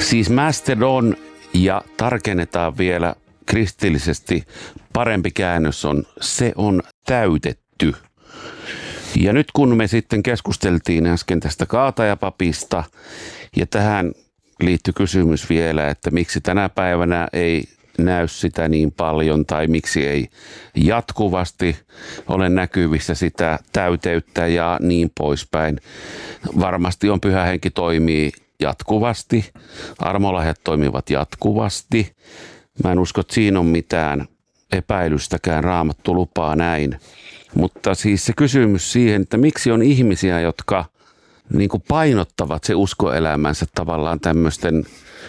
Siis Mastodon ja tarkennetaan vielä kristillisesti parempi käännös on se on täytetty. Ja nyt kun me sitten keskusteltiin äsken tästä kaatajapapista ja tähän liittyy kysymys vielä, että miksi tänä päivänä ei näy sitä niin paljon tai miksi ei jatkuvasti ole näkyvissä sitä täyteyttä ja niin poispäin. Varmasti on Pyhä Henki toimii jatkuvasti, armolahjat toimivat jatkuvasti. Mä en usko, että siinä on mitään epäilystäkään, Raamattu lupaa näin. Mutta siis se kysymys siihen, että miksi on ihmisiä, jotka niin kuin painottavat se uskoelämänsä tavallaan tämmöisten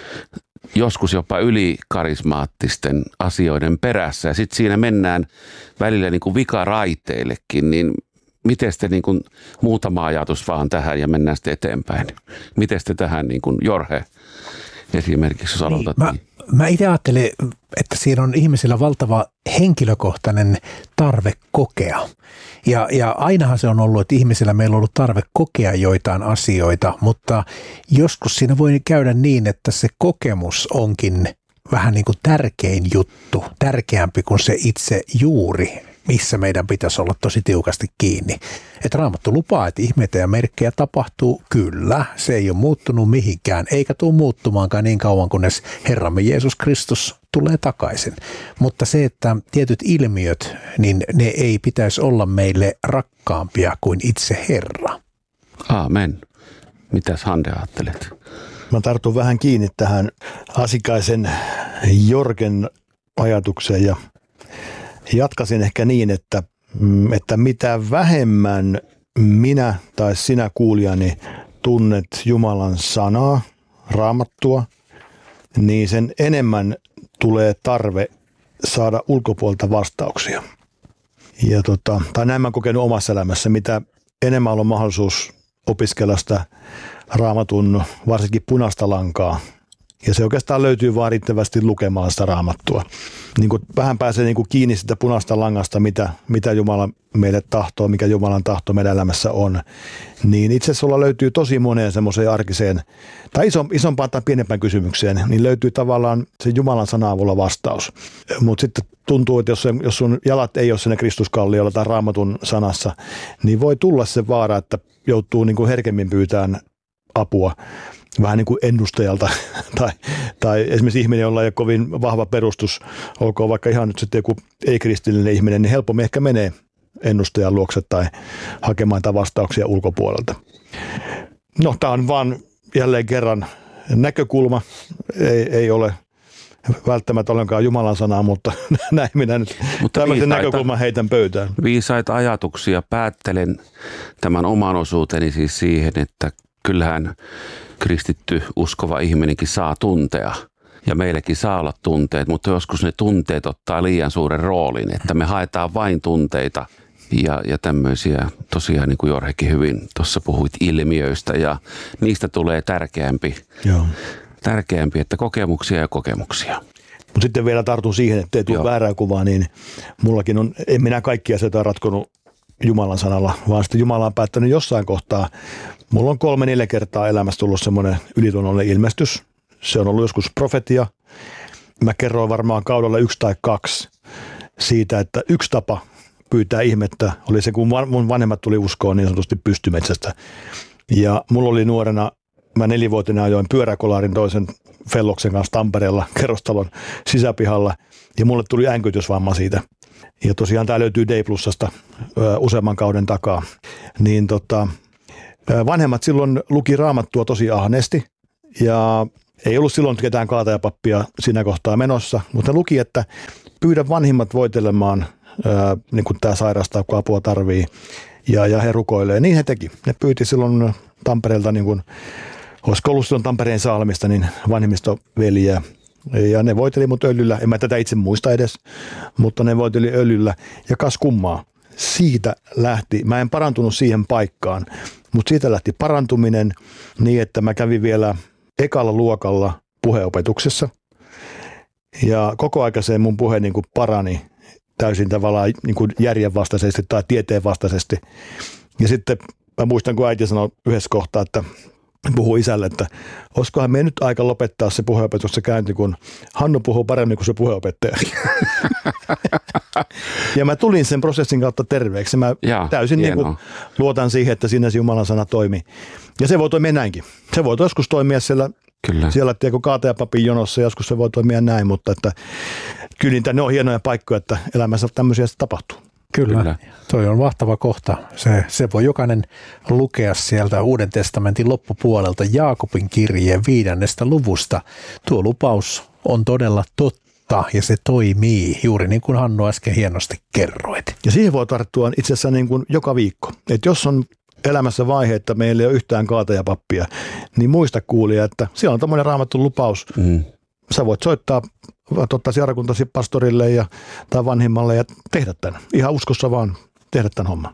joskus jopa ylikarismaattisten asioiden perässä. Ja sitten siinä mennään välillä niin kuin vikaraiteillekin, niin miten te niin kuin, muutama ajatus vaan tähän ja mennään sitten eteenpäin. Miten te tähän niin kuin Jorge esimerkiksi, jos aloitat? Mä itse ajattelen, että siinä on ihmisillä valtava henkilökohtainen tarve kokea. Ja ainahan se on ollut, että ihmisillä meillä on ollut tarve kokea joitain asioita, mutta joskus siinä voi käydä niin, että se kokemus onkin vähän niin kuin tärkein juttu, tärkeämpi kuin se itse juuri, missä meidän pitäisi olla tosi tiukasti kiinni. Että Raamattu lupaa, että ihmeitä ja merkkejä tapahtuu, kyllä, se ei ole muuttunut mihinkään, eikä tule muuttumaankaan niin kauan, kunnes Herramme Jeesus Kristus tulee takaisin. Mutta se, että tietyt ilmiöt, niin ne ei pitäisi olla meille rakkaampia kuin itse Herra. Aamen. Mitäs Hande ajattelet? Mä tartun vähän kiinni tähän Asikaisen Jorgen ajatukseen ja jatkasin ehkä niin, että mitä vähemmän minä tai sinä kuulijani tunnet Jumalan sanaa, Raamattua, niin sen enemmän tulee tarve saada ulkopuolelta vastauksia. Ja tai näin mä oon kokenut omassa elämässä, mitä enemmän on mahdollisuus opiskella sitä Raamatun varsinkin punaista lankaa. Ja se oikeastaan löytyy vaan riittävästi lukemaan sitä Raamattua. Niin kuin vähän pääsee niin kuin kiinni sitä punaista langasta, mitä Jumala meille tahtoo, mikä Jumalan tahto meidän elämässä on. Niin itse asiassa sulla löytyy tosi moneen semmoiseen arkiseen, tai isompaan tai pienempään kysymykseen, niin löytyy tavallaan se Jumalan sana avulla vastaus. Mutta sitten tuntuu, että jos sun jalat ei ole siinä Kristuskalliolla tai Raamatun sanassa, niin voi tulla se vaara, että joutuu niin kuin herkemmin pyytämään apua. Vähän niin kuin ennustajalta tai esimerkiksi ihminen, jolla ei ole kovin vahva perustus, olkoon vaikka ihan nyt sitten joku ei-kristillinen ihminen, niin helpommin ehkä menee ennustajan luokse tai hakemaan vastauksia ulkopuolelta. No, tämä on vaan jälleen kerran näkökulma, ei ole välttämättä ollenkaan Jumalan sanaa, mutta näin minä nyt tällaisen näkökulman heitän pöytään. Viisaita ajatuksia. Päättelen tämän oman osuuteni siis siihen, että kyllähän kristitty uskova ihminenkin saa tuntea ja meillekin saa olla tunteet, mutta joskus ne tunteet ottaa liian suuren roolin, että me haetaan vain tunteita ja tämmöisiä tosiaan niin kuin Jorhekin hyvin tuossa puhuit ilmiöistä ja niistä tulee tärkeämpi, että kokemuksia ja kokemuksia. Mutta sitten vielä tartun siihen, ettei tule väärää kuvaa, niin mullakin on, en minä kaikkia asioita ratkonut Jumalan sanalla, vaan sitten Jumala on päättänyt jossain kohtaa. Mulla on 3-4 kertaa elämässä tullut semmoinen ylitunnollinen ilmestys. Se on ollut joskus profetia. Mä kerroin varmaan kaudella 1 tai 2 siitä, että yksi tapa pyytää ihmettä oli se, kun mun vanhemmat tuli uskoon niin sanotusti pystymetsästä. Ja mulla oli nuorena, mä 4-vuotiaana ajoin pyöräkolaarin toisen felloksen kanssa Tampereella kerrostalon sisäpihalla. Ja mulle tuli änkytysvamma siitä. Ja tosiaan tämä löytyy D+:sta useamman kauden takaa. Niin vanhemmat silloin luki Raamattua tosi ahneesti ja ei ollut silloin ketään kaatajapappia siinä kohtaa menossa, mutta ne luki, että pyydä vanhimmat voitelemaan, niin kuin tämä sairastaa, kun apua tarvii ja he rukoilee. Niin he teki. Ne pyyti silloin Tampereelta, niin kuin olisiko ollut silloin Tampereen Salmista, niin vanhemmistoveliä. Ja ne voiteli mut öljyllä, en mä tätä itse muista edes, mutta ne voiteli öljyllä ja kas kummaa. Siitä lähti, mä en parantunut siihen paikkaan, mutta siitä lähti parantuminen niin, että mä kävin vielä ekalla luokalla puheopetuksessa. Ja koko aikaiseen mun puhe niin kuin parani täysin tavallaan niin kuin järjenvastaisesti tai tieteenvastaisesti. Ja sitten mä muistan, kun äiti sanoi yhdessä kohtaa, että puhui isälle, että olisikohan me nyt aika lopettaa se puheenopetuksessa käynti, kun Hannu puhuu paremmin kuin se puheenopettaja. Ja mä tulin sen prosessin kautta terveeksi. Mä täysin niin kuin luotan siihen, että siinä se Jumalan sana toimii. Ja se voi toimia näinkin. Se voi joskus toimia siellä kaatajapapin jonossa, joskus se voi toimia näin, mutta että kyllä ne on hienoja paikkoja, että elämässä tämmöisiä tapahtuu. Kyllä, toi on mahtava kohta. Se voi jokainen lukea sieltä Uuden testamentin loppupuolelta Jaakobin kirjeen 5. luvusta. Tuo lupaus on todella totta ja se toimii, juuri niin kuin Hannu äsken hienosti kerroit. Ja siihen voi tarttua itse asiassa niin kuin joka viikko. Että jos on elämässä vaihe, että meillä ei ole yhtään kaatajapappia, niin muista kuulija, että siellä on tämmöinen Raamatun lupaus. Sä voit soittaa seurakuntasi pastorille tai vanhimmalle ja tehdä tämän. Ihan uskossa vaan tehdä tämän homman.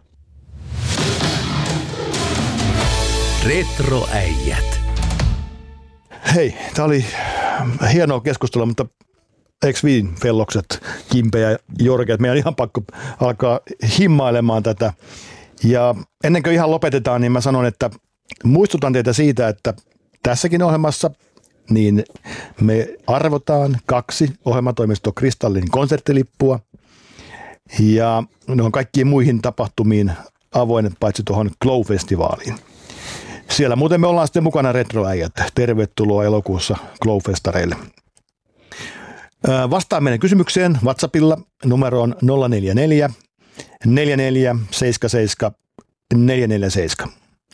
Retroäijät. Hei, tää oli hienoa keskustelua, mutta eikö fellokset, Kimpe ja Jorge, että meidän on ihan pakko alkaa himmailemaan tätä. Ja ennen kuin ihan lopetetaan, niin mä sanon, että muistutan teitä siitä, että tässäkin ohjelmassa niin me arvotaan 2 ohjelmatoimisto Kristallin konserttilippua ja ne on kaikkiin muihin tapahtumiin avoinet paitsi tuohon Glow-festivaaliin. Siellä muuten me ollaan sitten mukana Retroäijät. Tervetuloa elokuussa Glow-festareille. Vastaan meidän kysymykseen WhatsAppilla numeroon 044 4477 447.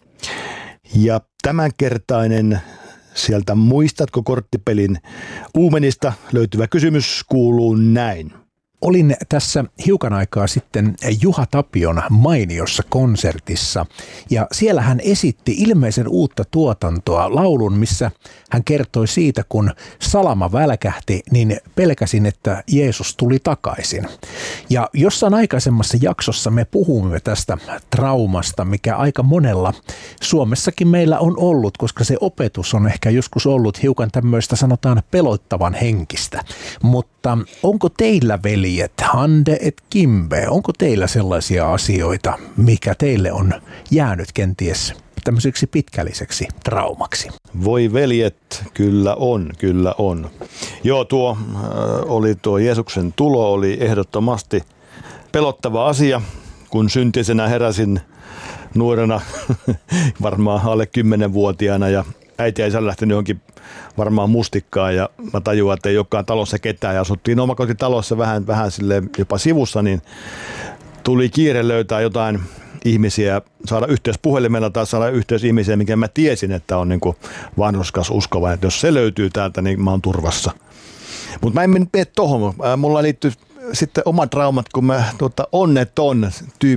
Ja tämänkertainen sieltä Muistatko korttipelin uumenista löytyvä kysymys kuuluu näin. Olin tässä hiukan aikaa sitten Juha Tapion mainiossa konsertissa ja siellä hän esitti ilmeisen uutta tuotantoa, laulun, missä hän kertoi siitä, kun salama välkähti, niin pelkäsin, että Jeesus tuli takaisin. Ja jossain aikaisemmassa jaksossa me puhumme tästä traumasta, mikä aika monella Suomessakin meillä on ollut, koska se opetus on ehkä joskus ollut hiukan tämmöistä sanotaan pelottavan henkistä. Mutta onko teillä veljet, Hande et Kimbe, onko teillä sellaisia asioita, mikä teille on jäänyt kenties tämmöiseksi pitkälliseksi traumaksi? Voi veljet, kyllä on. Joo, tuo Jeesuksen tulo oli ehdottomasti pelottava asia, kun syntisenä heräsin nuorena, varmaan alle 10-vuotiaana ja äiti ja isä lähtenyt johonkin varmaan mustikkaan ja mä tajuan, että ei olekaan talossa ketään ja asuttiin omakotitalossa vähän silleen jopa sivussa, niin tuli kiire löytää jotain ihmisiä, saada yhteys puhelimella tai saada yhteys ihmisiä, mikä mä tiesin, että on niin kuin vanhuskas uskova, että jos se löytyy täältä, niin mä oon turvassa. Mutta mä en mene tohon. Mulla liittyy sitten omat traumat, kun mä onneton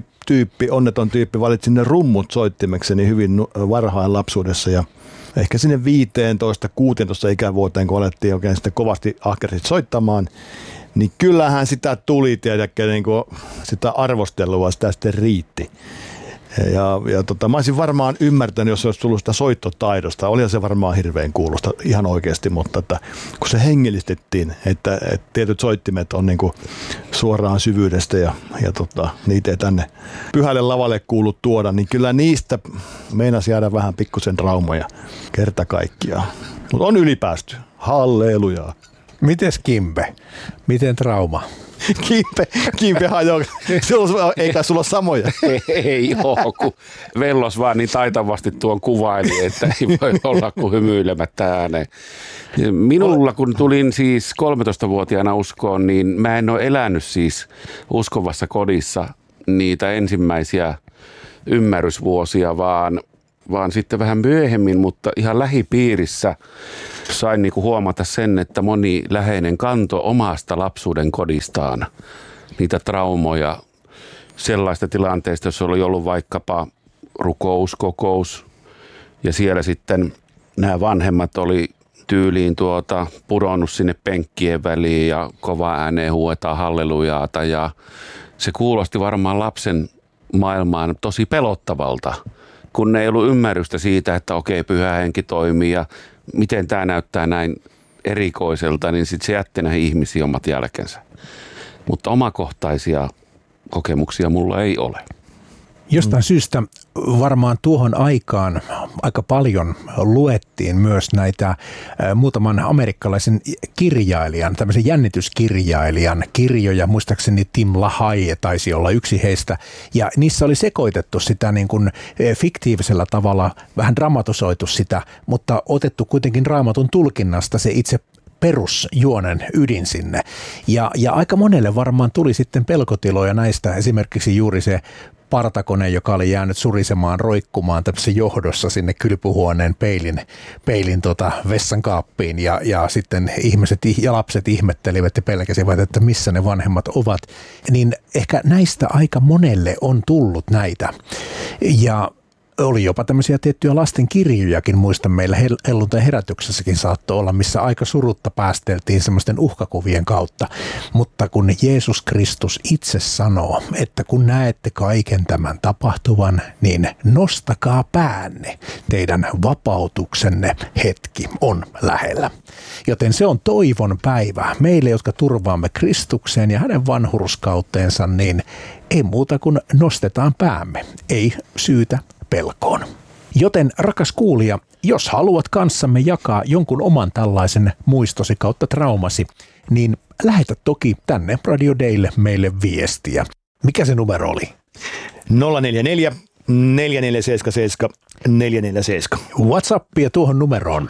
tyyppi valitsin ne rummut soittimekseni hyvin varhain lapsuudessa ja ehkä sinne 15-16 ikävuoteen, kun alettiin oikein sitten kovasti ahkerasti soittamaan, niin kyllähän sitä tuli, tiedäkö, niin kuin sitä arvostelua sitä sitten riitti. Mä olisin varmaan ymmärtänyt, jos se olisi tullut sitä soittotaidosta. Olihan se varmaan hirveän kuulosta ihan oikeasti, mutta että, kun se hengellistettiin, että tietyt soittimet on niin kuin suoraan syvyydestä ja niitä ei tänne pyhälle lavalle kuulu tuoda, niin kyllä niistä meinasi jäädä vähän pikkusen traumoja kerta kaikkiaan. Mutta on ylipäästy. Hallelujaa. Mites Kimbe? Miten trauma? Kimpe hajoaa. Eikä sulla ole samoja. Ei ole, kun Vellos vaan niin taitavasti tuon kuvaili, että ei voi olla kuin hymyilemättä ääneen. Minulla, kun tulin siis 13-vuotiaana uskoon, niin mä en ole elänyt siis uskovassa kodissa niitä ensimmäisiä ymmärrysvuosia, vaan sitten vähän myöhemmin, mutta ihan lähipiirissä sain niinku huomata sen, että moni läheinen kanto omasta lapsuuden kodistaan niitä traumoja sellaista tilanteesta, jos oli ollut vaikkapa rukouskokous ja siellä sitten nämä vanhemmat oli tyyliin pudonnut sinne penkkien väliin ja kova ääneen huuetaan hallelujaata ja se kuulosti varmaan lapsen maailmaan tosi pelottavalta, kun ei ollut ymmärrystä siitä, että okei, pyhä henki toimii ja miten tämä näyttää näin erikoiselta, niin sitten se jätti näihin ihmisiin omat jälkensä. Mutta omakohtaisia kokemuksia mulla ei ole. Jostain syystä varmaan tuohon aikaan aika paljon luettiin myös näitä muutaman amerikkalaisen kirjailijan, tämmöisen jännityskirjailijan kirjoja, muistaakseni Tim LaHaye taisi olla yksi heistä, ja niissä oli sekoitettu sitä niin kuin fiktiivisellä tavalla, vähän dramatisoitu sitä, mutta otettu kuitenkin Raamatun tulkinnasta se itse perusjuonen ydin sinne. Ja aika monelle varmaan tuli sitten pelkotiloja näistä, esimerkiksi juuri se partakone, joka oli jäänyt surisemaan, roikkumaan tämmöisessä johdossa sinne kylpyhuoneen peilin vessankaappiin ja sitten ihmiset ja lapset ihmettelivät ja pelkäsivät, että missä ne vanhemmat ovat. Niin ehkä näistä aika monelle on tullut näitä. Ja oli jopa tämmöisiä tiettyjä lastenkirjojakin, muistan meillä helluntai-herätyksessäkin saattoi olla, missä aika surutta päästeltiin semmoisten uhkakuvien kautta. Mutta kun Jeesus Kristus itse sanoo, että kun näette kaiken tämän tapahtuvan, niin nostakaa päänne, teidän vapautuksenne hetki on lähellä. Joten se on toivon päivä meille, jotka turvaamme Kristukseen ja hänen vanhurskauteensa, niin ei muuta kuin nostetaan päämme, ei syytä pelkoon. Joten rakas kuulija, jos haluat kanssamme jakaa jonkun oman tällaisen muistosi kautta traumasi, niin lähetä toki tänne Radio Daylle meille viestiä. Mikä se numero oli? 044 4477 447. WhatsAppia tuohon numeroon.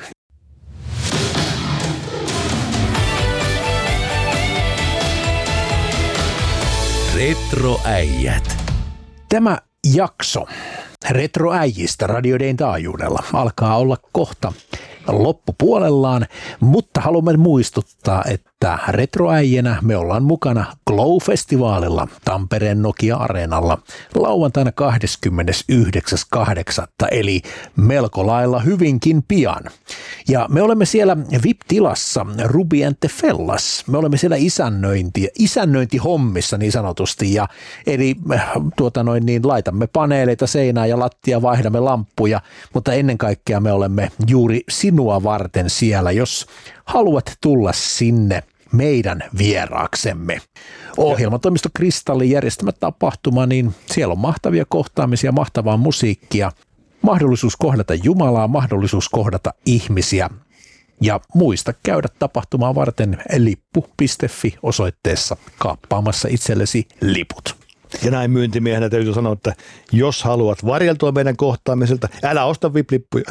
Retroäijät. Tämä jakso Retroäijistä Radio Dayn taajuudella alkaa olla kohta loppupuolellaan, mutta haluamme muistuttaa, että retroäijänä me ollaan mukana Glow-festivaalilla Tampereen Nokia-areenalla lauantaina 29.8. eli melko lailla hyvinkin pian. Ja me olemme siellä VIP-tilassa Ruby and the Fellas. Me olemme siellä isännöintihommissa niin sanotusti. Ja eli laitamme paneeleita seinään ja lattia, vaihdamme lamppuja, mutta ennen kaikkea me olemme juuri sinua varten siellä, jos haluat tulla sinne meidän vieraaksemme. Ohjelmatoimisto Kristallin järjestämä tapahtuma, niin siellä on mahtavia kohtaamisia, mahtavaa musiikkia, mahdollisuus kohdata Jumalaa, mahdollisuus kohdata ihmisiä. Ja muista käydä tapahtumaa varten lippu.fi osoitteessa kaappaamassa itsellesi liput. Ja näin myyntimiehenä täytyy sanoa, että jos haluat varjeltua meidän kohtaamiselta, älä osta VIP-lippuja.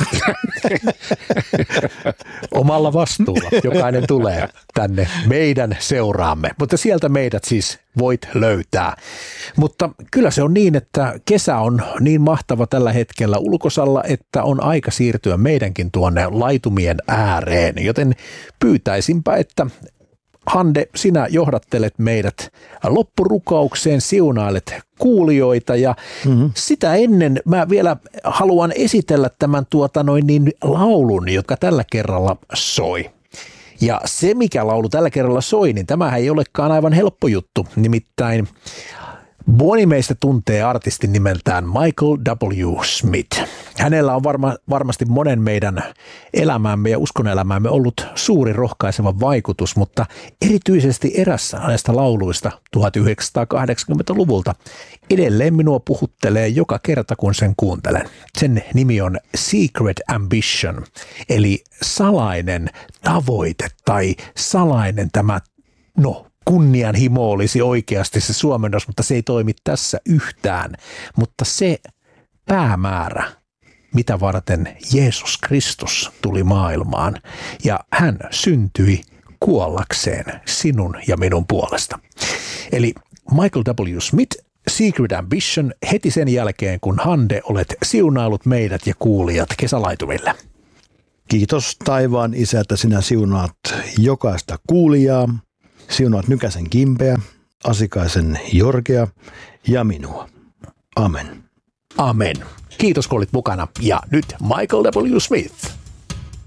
Omalla vastuulla jokainen tulee tänne meidän seuraamme, mutta sieltä meidät siis voit löytää. Mutta kyllä se on niin, että kesä on niin mahtava tällä hetkellä ulkosalla, että on aika siirtyä meidänkin tuonne laitumien ääreen, joten pyytäisinpä, että Hande, sinä johdattelet meidät loppurukaukseen, siunailet kuulijoita ja sitä ennen mä vielä haluan esitellä tämän laulun, joka tällä kerralla soi. Ja se, mikä laulu tällä kerralla soi, niin tämähän ei olekaan aivan helppo juttu, nimittäin moni meistä tuntee artistin nimeltään Michael W. Smith. Hänellä on varmasti monen meidän elämäämme ja uskonelämäämme ollut suuri rohkaiseva vaikutus, mutta erityisesti erässä näistä lauluista 1980-luvulta edelleen minua puhuttelee joka kerta, kun sen kuuntelen. Sen nimi on Secret Ambition, eli salainen tavoite tai salainen kunnianhimo olisi oikeasti se suomennos, mutta se ei toimi tässä yhtään. Mutta se päämäärä, mitä varten Jeesus Kristus tuli maailmaan ja hän syntyi kuollakseen sinun ja minun puolesta. Eli Michael W. Smith, Secret Ambition, heti sen jälkeen, kun Hande olet siunailut meidät ja kuulijat kesälaitumille. Kiitos taivaan Isä, että sinä siunaat jokaista kuulijaa. Siunaat Nykäsen Kimpeä, Asikaisen Jorgea ja minua. Amen. Amen. Kiitos kun olit mukana. Ja nyt Michael W. Smith.